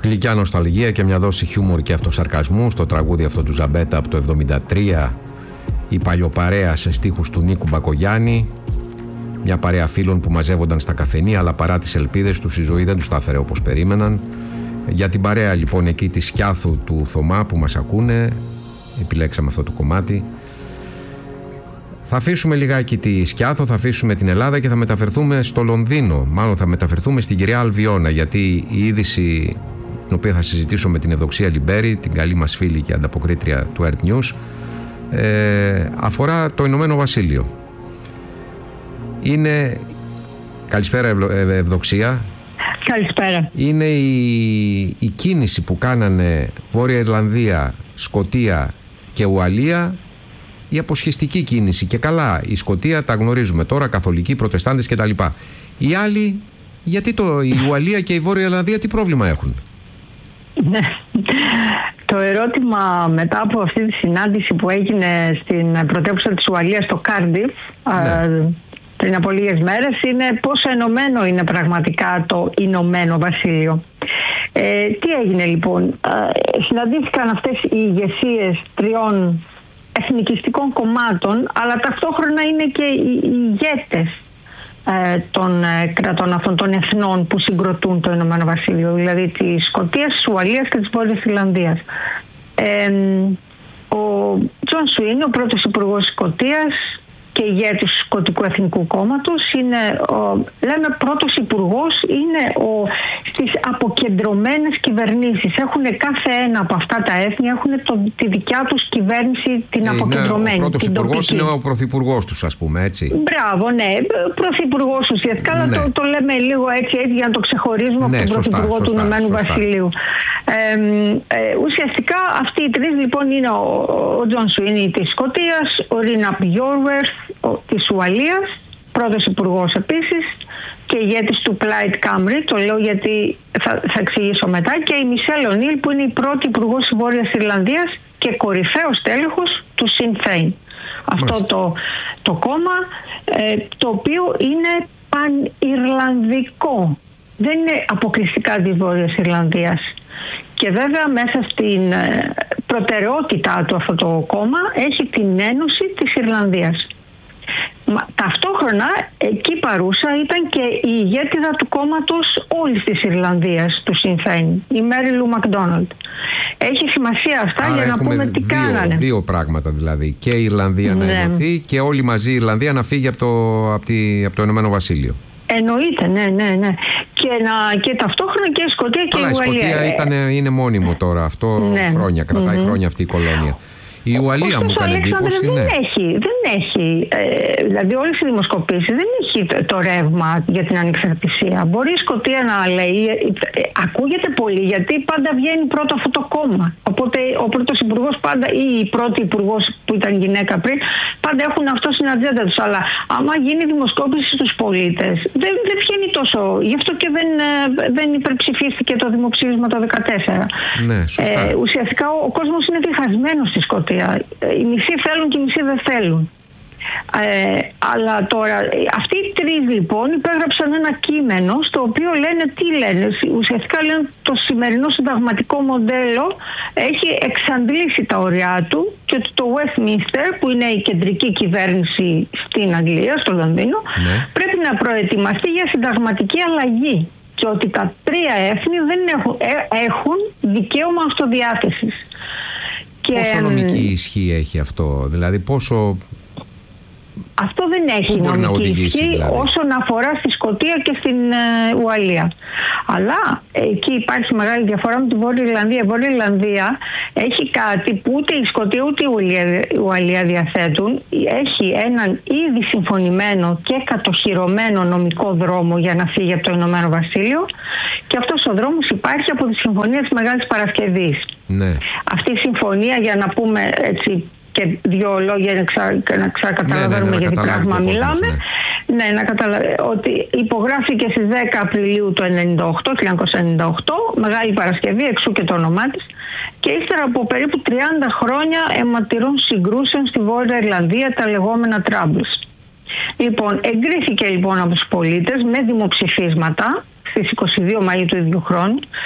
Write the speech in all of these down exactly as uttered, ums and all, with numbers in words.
Γλυκιά νοσταλγία και μια δόση χιούμορ και αυτοσαρκασμού στο τραγούδι αυτό του Ζαμπέτα από το εβδομήντα τρία, η παλιοπαρέα σε στίχους του Νίκου Μπακογιάννη. Μια παρέα φίλων που μαζεύονταν στα καφενεία, αλλά παρά τις ελπίδες τους η ζωή δεν τους τα έφερε όπως περίμεναν. Για την παρέα λοιπόν εκεί τη Σκιάθου του Θωμά που μας ακούνε, επιλέξαμε αυτό το κομμάτι. Θα αφήσουμε λιγάκι τη Σκιάθο, θα αφήσουμε την Ελλάδα και θα μεταφερθούμε στο Λονδίνο. Μάλλον θα μεταφερθούμε στην κυρία Αλβιώνα, γιατί η είδηση την οποία θα συζητήσω με την Ευδοξία Λιμπέρη, την καλή μας φίλη και ανταποκρίτρια του Earth News, ε, αφορά το Ηνωμένο Βασίλειο. Είναι... Καλησπέρα Ευ... Ευδοξία. Καλησπέρα. Είναι η... η κίνηση που κάνανε Βόρεια Ιρλανδία, Σκωτία και Ουαλία, η αποσχεστική κίνηση. Και καλά, η Σκωτία τα γνωρίζουμε τώρα, καθολικοί, προτεστάντες κτλ. Οι άλλοι, γιατί το, η Ουαλία και η Βόρεια Ιρλανδία τι πρόβλημα έχουν? Ναι. Το ερώτημα μετά από αυτή τη συνάντηση που έγινε στην πρωτεύουσα της Ουαλίας, στο Κάρντιφ, ναι, πριν από λίγες μέρες, είναι πόσο ενωμένο είναι πραγματικά το Ηνωμένο Βασίλειο. Ε, τι έγινε λοιπόν? Ε, συναντήθηκαν αυτές οι ηγεσίες τριών εθνικιστικών κομμάτων, αλλά ταυτόχρονα είναι και οι ηγέτες ε, των ε, κρατών αυτών των εθνών που συγκροτούν το Ηνωμένο Βασίλειο, δηλαδή της Σκωτίας, της Ουαλίας και της Βόρειας Ιρλανδίας. Ε, ο Τζον Σουίν, ο πρώτος υπουργός της Σκωτίας και ηγέτης του Σκωτικού Εθνικού Κόμματος, είναι ο, λέμε πρώτος υπουργός, είναι ο, στις αποκεντρωμένες κυβερνήσεις. Έχουν κάθε ένα από αυτά τα έθνη, έχουν το, τη δικιά τους κυβέρνηση, την είναι, αποκεντρωμένη. Ο πρώτος υπουργός είναι ο πρωθυπουργός τους, ας πούμε, έτσι. Μπράβο, ναι. Πρωθυπουργός ουσιαστικά, αλλά ναι, το, το λέμε λίγο έτσι, έτσι για να το ξεχωρίζουμε, ναι, από τον σωστά, πρωθυπουργό σωστά, του Ηνωμένου Βασιλείου. Ε, ε, ουσιαστικά αυτοί οι τρεις λοιπόν είναι ο, ο Τζον Σουίνι της Σκωτίας, ο Ρίναπ Γιόρβερθ της Ουαλίας, πρώτος υπουργός επίσης και ηγέτης του Plaid Cymru, το λέω γιατί θα, θα εξηγήσω μετά, και η Μισελ Ονίλ που είναι η πρώτη υπουργός της Βόρειας Ιρλανδίας και κορυφαίος τέλεχος του Sinn Féin. Αυτό το, το κόμμα ε, το οποίο είναι πανιρλανδικό, δεν είναι αποκλειστικά της Βόρειας Ιρλανδίας. Και βέβαια μέσα στην ε, προτεραιότητά του αυτό το κόμμα έχει την Ένωση της Ιρλανδίας. Μα, ταυτόχρονα εκεί παρούσα ήταν και η ηγέτιδα του κόμματος όλης της Ιρλανδίας, του Sinn Féin, η Μέρι Λου Μακδόναλντ. Έχει σημασία αυτά. Άρα για να πούμε τι δύο, κάνανε. Δύο πράγματα δηλαδή. Και η Ιρλανδία, ναι, να ενωθεί και όλη μαζί η Ιρλανδία να φύγει από το, από τη, από το Ηνωμένο Βασίλειο. Εννοείται, ναι, ναι, ναι. Και, να, και ταυτόχρονα και η Σκωτία και Καλά, η Ουαλία. Η Σκωτία ήταν, είναι μόνιμο τώρα αυτό, ναι, χρόνια, κρατάει mm-hmm. χρόνια αυτή η κολόνια. Η Ουαλία μου έκανε εντύπωση. Δεν ναι. έχει, δεν έχει ε, δηλαδή όλες οι δημοσκοπήσεις δεν έχει το ρεύμα για την ανεξαρτησία. Μπορεί η Σκωτία να λέει, ε, ε, ακούγεται πολύ γιατί πάντα βγαίνει πρώτο αυτό το κόμμα. Οπότε ο πρώτος υπουργός πάντα ή η πρώτη υπουργός που ήταν γυναίκα πριν, πάντα έχουν αυτό στην ατζέντα τους. Αλλά άμα γίνει δημοσκόπηση στους πολίτες, δεν, δεν βγαίνει τόσο. Γι' αυτό και δεν, δεν υπερψηφίστηκε το δημοψήφισμα το δύο χιλιάδες δεκατέσσερα. Ναι, σωστά. Ε, ουσιαστικά ο, ο κόσμος είναι διχασμένος στη Σκωτία. Οι μισοί θέλουν και οι μισοί δεν θέλουν. Ε, αλλά τώρα αυτοί οι τρεις λοιπόν υπέγραψαν ένα κείμενο στο οποίο λένε τι λένε. Ουσιαστικά λένε το σημερινό συνταγματικό μοντέλο έχει εξαντλήσει τα ωριά του και ότι το Westminster, που είναι η κεντρική κυβέρνηση στην Αγγλία, στο Λονδίνο, ναι, πρέπει να προετοιμαστεί για συνταγματική αλλαγή και ότι τα τρία έθνη δεν έχουν, έχουν δικαίωμα αυτοδιάθεσης. Πόσο νομική ισχύ έχει αυτό, δηλαδή πόσο... Αυτό δεν έχει νομική ισχύ δηλαδή όσον αφορά στη Σκωτία και στην ε, Ουαλία. Αλλά εκεί υπάρχει μεγάλη διαφορά με τη Βόρεια Ιρλανδία. Η Βόρεια Ιρλανδία έχει κάτι που ούτε η Σκωτία ούτε η Ουαλία, η Ουαλία διαθέτουν. Έχει έναν ήδη συμφωνημένο και κατοχυρωμένο νομικό δρόμο για να φύγει από το Ηνωμένο Βασίλειο, και αυτός ο δρόμος υπάρχει από τη Συμφωνία της Μεγάλης Παρασκευής. Ναι. Αυτή η συμφωνία, για να πούμε έτσι και δύο λόγια να, ξα... να ξανακαταλαβαίνουμε, ναι, ναι, ναι, για τι πράγμα μιλάμε. Ναι, ναι, να καταλαβαίνουμε ότι υπογράφηκε στις δέκα Απριλίου του χίλια εννιακόσια ενενήντα οκτώ, Μεγάλη Παρασκευή, εξού και το όνομά της, και ύστερα από περίπου τριάντα χρόνια αιματηρών συγκρούσεων στη Βόρεια Ιρλανδία, τα λεγόμενα Troubles. Λοιπόν, εγκρίθηκε λοιπόν από τους πολίτες με δημοψηφίσματα στις είκοσι δύο Μαΐου του ίδιου χρόνου, και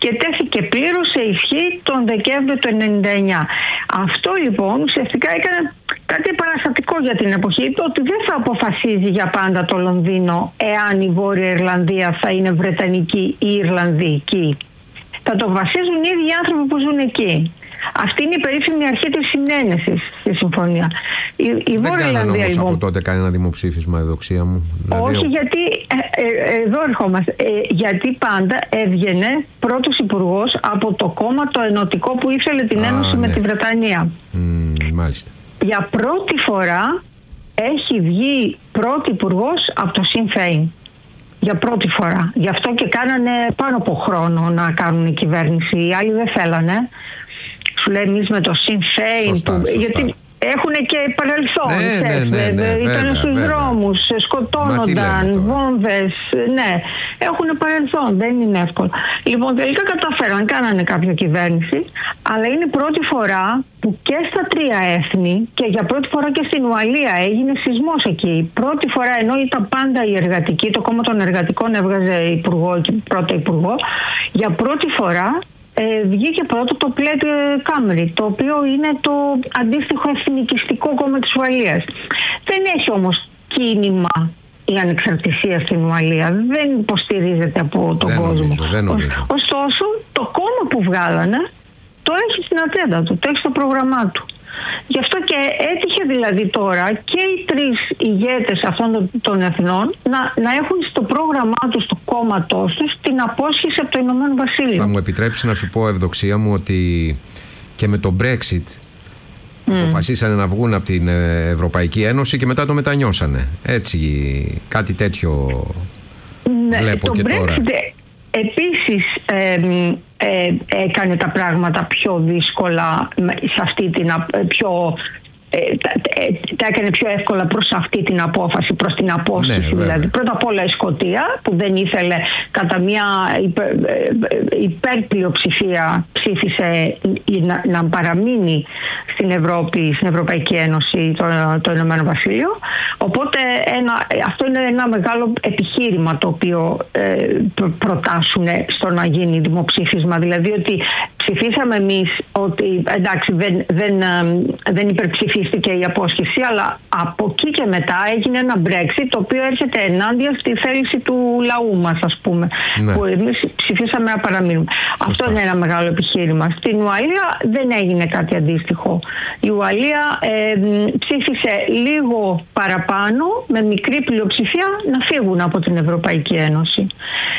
και τέθηκε πλήρως σε ισχύ τον Δεκέμβριο του ενενήντα εννιά. Αυτό λοιπόν ουσιαστικά έκανε κάτι επαναστατικό για την εποχή, το ότι δεν θα αποφασίζει για πάντα το Λονδίνο εάν η Βόρεια Ιρλανδία θα είναι Βρετανική ή Ιρλανδική. Θα το βασίζουν οι ίδιοι άνθρωποι που ζουν εκεί. Αυτή είναι η περίφημη αρχή της συνένεσης στη συμφωνία. Η, η δεν Βόρεια Ιρλανδία όμως λοιπόν. Από τότε κανένα δημοψήφισμα, Ευδοξία μου. Όχι, δηλαδή, γιατί ε, ε, εδώ ερχόμαστε. Ε, γιατί πάντα έβγαινε πρώτος υπουργός από το κόμμα το ενωτικό που ήθελε την Α, ένωση ναι. με τη Βρετανία. Mm, μάλιστα. Για πρώτη φορά έχει βγει πρώτη υπουργός από το Sinn Féin. Για πρώτη φορά. Γι' αυτό και κάνανε πάνω από χρόνο να κάνουν κυβέρνηση. Οι άλλοι δεν θέλανε. Σου λέει εμείς με το Sinn Féin. Σωστά, που, σωστά. Γιατί έχουν και παρελθόν. Ναι, ναι, ναι, ναι, ήταν βέβαια, στους βέβαια. δρόμους, σκοτώνονταν, βόμβες. Ναι, έχουν παρελθόν. Δεν είναι εύκολο. Λοιπόν, τελικά καταφέραν, κάνανε κάποια κυβέρνηση, αλλά είναι η πρώτη φορά που και στα τρία έθνη και για πρώτη φορά και στην Ουαλία έγινε σεισμός εκεί. Πρώτη φορά, ενώ ήταν πάντα η εργατική, το κόμμα των εργατικών έβγαζε υπουργό, πρώτο υπουργό, για πρώτη φορά Ε, βγήκε πρώτο το Plaid Cymru, το οποίο είναι το αντίστοιχο εθνικιστικό κόμμα της Ουαλίας. Δεν έχει όμως κίνημα η ανεξαρτησία στην Ουαλία. Δεν υποστηρίζεται από τον δεν κόσμο. Νομίζω, δεν νομίζω. Ωστόσο, το κόμμα που βγάλανε το έχει στην ατζέντα του, το έχει στο πρόγραμμά του. Γι' αυτό και έτυχε δηλαδή τώρα και οι τρεις ηγέτες αυτών των, των εθνών να, να έχουν στο πρόγραμμά τους, του κόμματός τους, την απόσχεση από το Ηνωμένο Βασίλειο. Θα μου επιτρέψει να σου πω, Ευδοξία μου, ότι και με το Brexit mm. αποφασίσανε να βγουν από την Ευρωπαϊκή Ένωση και μετά το μετανιώσανε. Έτσι, κάτι τέτοιο ναι, βλέπω το και Brexit, τώρα. Επίσης ε, ε, έκανε τα πράγματα πιο δύσκολα σε αυτή την πιο, ε, τα, τα έκανε πιο εύκολα προς αυτή την απόφαση, προς την απόσταση. Ναι, δηλαδή. Πρώτα απ' όλα η Σκωτία που δεν ήθελε, κατά μια υπερ, υπερπλειοψηφία ψήφισε να, να παραμείνει στην Ευρώπη, στην Ευρωπαϊκή Ένωση, το, το Ηνωμένο Βασίλειο. Οπότε ένα, αυτό είναι ένα μεγάλο επιχείρημα το οποίο ε, προτάσουν στο να γίνει δημοψήφισμα. Δηλαδή ότι ψηφίσαμε εμείς ότι εντάξει δεν, δεν, δεν υπερψηφίστηκε η απόσχεση, αλλά από εκεί και μετά έγινε ένα Brexit το οποίο έρχεται ενάντια στη θέληση του λαού μας, ας πούμε, ναι. που εμείς ψηφίσαμε να παραμείνουμε. Σωστά. Αυτό είναι ένα μεγάλο επιχείρημα. Στην Ουαλία δεν έγινε κάτι αντίστοιχο. Η Ουαλία ε, ψήφισε λίγο παραπάνω, με μικρή πλειοψηφία, να φύγουν από την Ευρωπαϊκή Ένωση.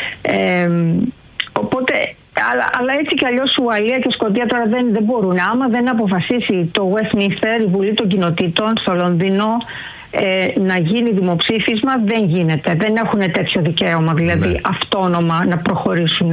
Ε, οπότε Αλλά, αλλά έτσι κι αλλιώς η Ουαλία και η Σκωτία τώρα δεν, δεν μπορούν. Άμα δεν αποφασίσει το Westminster, η Βουλή των Κοινοτήτων στο Λονδίνο, ε, να γίνει δημοψήφισμα, δεν γίνεται. Δεν έχουν τέτοιο δικαίωμα, δηλαδή ναι. αυτόνομα να προχωρήσουν.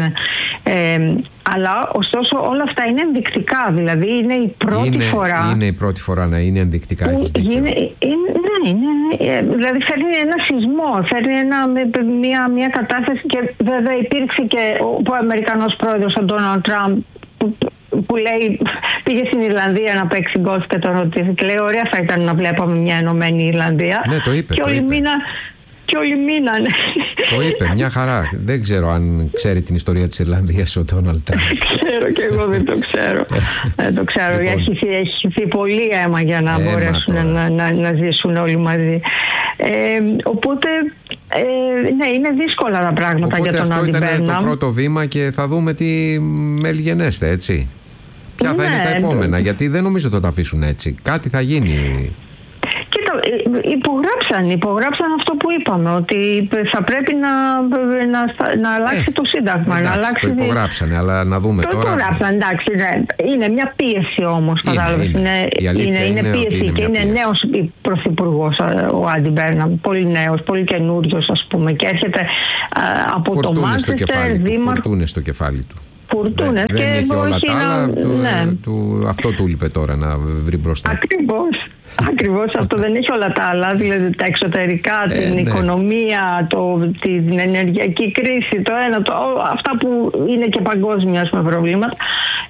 Ε, αλλά ωστόσο όλα αυτά είναι ενδεικτικά. Δηλαδή είναι η πρώτη είναι, φορά. Είναι η πρώτη φορά να είναι ενδεικτικά. Έχεις δίκιο. Είναι, είναι, ναι, είναι, δηλαδή φέρνει ένα σεισμό, φέρνει ένα, μια, μια κατάσταση και βέβαια υπήρξε και ο, ο Αμερικανός πρόεδρος, ο Ντόναλντ Τραμπ, που, που λέει, πήγε στην Ιρλανδία να παίξει γκολφ και τον ρωτήσει και λέει ωραία θα ήταν να βλέπαμε μια ενωμένη Ιρλανδία. Ναι, το είπε. Και το όλοι είπε. μήνα, και όλοι μείνανε. Το είπε, μια χαρά. Δεν ξέρω αν ξέρει την ιστορία της Ιρλανδίας ο Ντόναλντ Τραμπ. Ξέρω και εγώ δεν το ξέρω. Δεν το ξέρω. Λοιπόν, έχει χυθεί πολύ αίμα για να αίμα μπορέσουν να, να, να ζήσουν όλοι μαζί. Ε, οπότε, ε, ναι, είναι δύσκολα τα πράγματα οπότε για τον Άντι Μπέρναμ. Αυτό ήταν το πρώτο βήμα και θα δούμε τι μελγενέστε, έτσι. Ποια ναι, θα είναι τα επόμενα, γιατί δεν νομίζω ότι θα τα αφήσουν έτσι. Κάτι θα γίνει. Κοίτα, υπογράψαν, υπογράψαν αυτό που είπαμε, ότι θα πρέπει να, να, να αλλάξει ε, το Σύνταγμα. Εντάξει, να αλλάξει το υπογράψανε, αλλά να δούμε το τώρα. Το υπογράψαν, εντάξει. Ναι. Είναι μια πίεση όμως, κατάλαβες. Είναι, είναι, είναι, είναι, είναι πίεση είναι και είναι πίεση. Νέος πρωθυπουργός ο Άντι Μπέρναμ, πολύ νέος, πολύ καινούριος, ας πούμε, και έρχεται α, από φορτούνες το Μάντσεστερ, δήμαρχο. Φορτούνες στο κεφάλι του. Φουρτούνες δεν, και δεν είχε όλα τα άλλα, να... του, ναι. του, αυτό του λείπε τώρα να βρει μπροστά. Ακριβώς, ακριβώς αυτό δεν έχει όλα τα άλλα, δηλαδή τα εξωτερικά, ε, την ναι. οικονομία, το, την ενεργειακή κρίση, το ένα, το, αυτά που είναι και παγκόσμια με προβλήματα.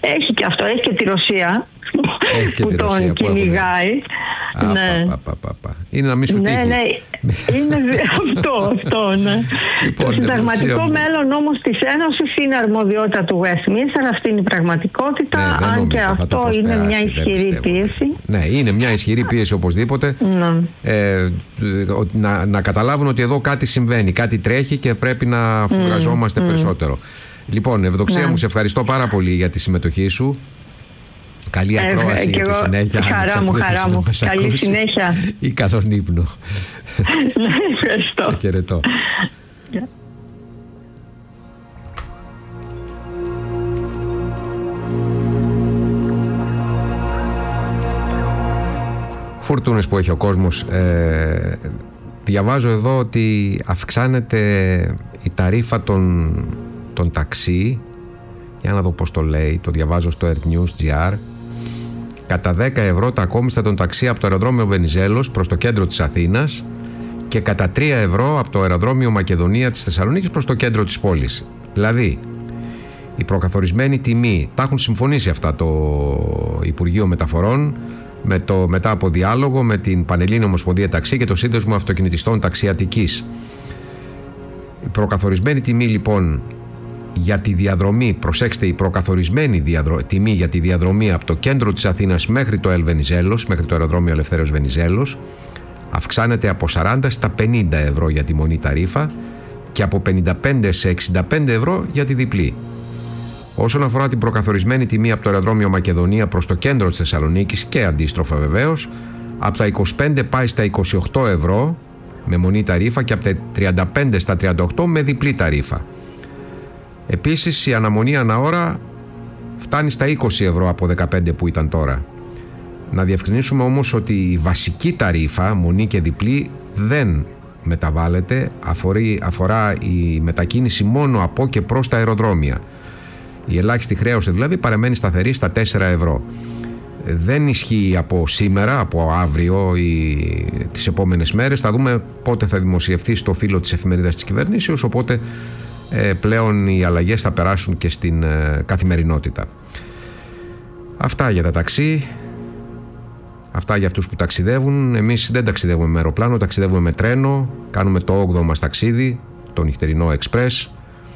Έχει και αυτό, έχει και τη Ρωσία έχει και που τη τον Ρωσία, κυνηγάει. Α, Ναι. πα, πα, πα, πα. Είναι να μην σου τύχει. Ναι, ναι. Είναι αυτό, αυτό, ναι. Λοιπόν, το συνταγματικό μου... μέλλον όμως της Ένωσης είναι αρμοδιότητα του Westminster. Αυτή είναι η πραγματικότητα. Ναι, αν και αυτό είναι μια ισχυρή πίεση. Ναι, είναι μια ισχυρή πίεση οπωσδήποτε. Ναι. Ε, να, να καταλάβουν ότι εδώ κάτι συμβαίνει, κάτι τρέχει και πρέπει να φουγραζόμαστε mm, περισσότερο. Mm. Λοιπόν, Ευδοξία ναι. μου, σε ευχαριστώ πάρα πολύ για τη συμμετοχή σου. Καλή ακρόαση ε, για τη συνέχεια. Χαρά μου, χαρά μου. Καλή συνέχεια. Ή καλόν ύπνο. Ναι, ευχαριστώ. Σε χαιρετώ. Yeah. Φουρτούνες που έχει ο κόσμος. Ε, διαβάζω εδώ ότι αυξάνεται η ταρίφα των, των ταξί. Για να δω πώς το λέει. Το διαβάζω στο earthnews.gr. Κατά δέκα ευρώ τα ακόμιστα των ταξί από το αεροδρόμιο Βενιζέλος προς το κέντρο της Αθήνας και κατά τρία ευρώ από το αεροδρόμιο Μακεδονία της Θεσσαλονίκης προς το κέντρο της πόλης. Δηλαδή, η προκαθορισμένη τιμή, τα έχουν συμφωνήσει αυτά το Υπουργείο Μεταφορών με το, μετά από διάλογο με την Πανελλήνια Ομοσπονδία Ταξί και το Σύνδεσμο Αυτοκινητιστών Ταξιατικής. Η προκαθορισμένη τιμή λοιπόν για τη διαδρομή, προσέξτε, η προκαθορισμένη διαδρο... τιμή για τη διαδρομή από το κέντρο της Αθήνας μέχρι το Ελβενιζέλος, μέχρι το αεροδρόμιο Ελευθέριος Βενιζέλος, αυξάνεται από σαράντα στα πενήντα ευρώ για τη μονή ταρίφα και από πενήντα πέντε σε εξήντα πέντε ευρώ για τη διπλή. Όσον αφορά την προκαθορισμένη τιμή από το αεροδρόμιο Μακεδονία προς το κέντρο της Θεσσαλονίκης και αντίστροφα βεβαίως, από τα είκοσι πέντε πάει στα είκοσι οκτώ ευρώ με μονή ταρίφα και από τα τριάντα πέντε στα τριάντα οκτώ με διπλή ταρίφα. Επίσης η αναμονή ανά ώρα φτάνει στα είκοσι ευρώ από δεκαπέντε που ήταν τώρα. Να διευκρινίσουμε όμως ότι η βασική ταρίφα, μονή και διπλή, δεν μεταβάλλεται, αφορεί, αφορά η μετακίνηση μόνο από και προς τα αεροδρόμια. Η ελάχιστη χρέωση δηλαδή παραμένει σταθερή στα τέσσερα ευρώ. Δεν ισχύει από σήμερα, από αύριο ή τις επόμενες μέρες. Θα δούμε πότε θα δημοσιευθεί στο φύλλο της εφημερίδας της κυβερνήσεως, οπότε ε, πλέον οι αλλαγές θα περάσουν και στην ε, καθημερινότητα. Αυτά για τα ταξί. Αυτά για αυτούς που ταξιδεύουν. Εμείς δεν ταξιδεύουμε με αεροπλάνο, ταξιδεύουμε με τρένο. Κάνουμε το όγδοο μας ταξίδι, το νυχτερινό εξπρές.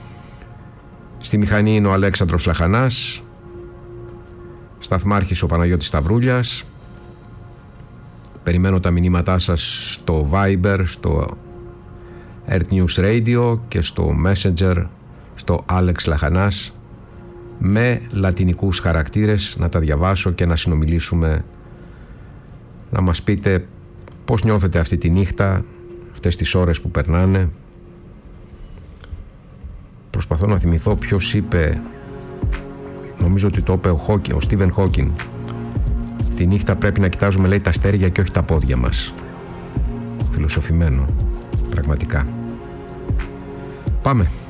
Στη μηχανή είναι ο Αλέξανδρος Λαχανάς, σταθμάρχης ο Παναγιώτης Σταυρούλιας. Περιμένω τα μηνύματά σας στο Viber, στο Earth News Radio και στο Messenger, στο Alex Λαχανάς, με λατινικούς χαρακτήρες, να τα διαβάσω και να συνομιλήσουμε, να μας πείτε πώς νιώθετε αυτή τη νύχτα, αυτές τις ώρες που περνάνε. Προσπαθώ να θυμηθώ ποιος είπε, νομίζω ότι το είπε ο, Χόκιν, ο Στίβεν Χόκιν. Τη νύχτα πρέπει να κοιτάζουμε, λέει, τα αστέρια και όχι τα πόδια μας. Φιλοσοφημένο, πραγματικά. Πάμε.